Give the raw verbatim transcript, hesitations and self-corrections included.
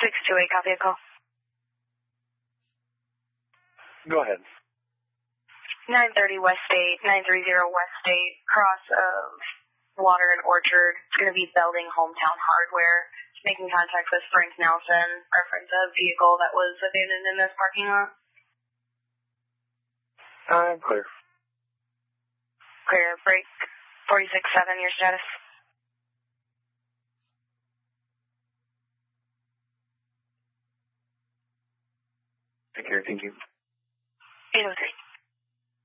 six two eight, copy a call. Go ahead. nine thirty West State, nine thirty West State, cross of Water and Orchard. It's going to be Belding Hometown Hardware. Making contact with Frank Nelson, reference a vehicle that was abandoned in this parking lot. I'm clear. Clear. Break forty-six seven, your status. Take care, thank you. eight oh three.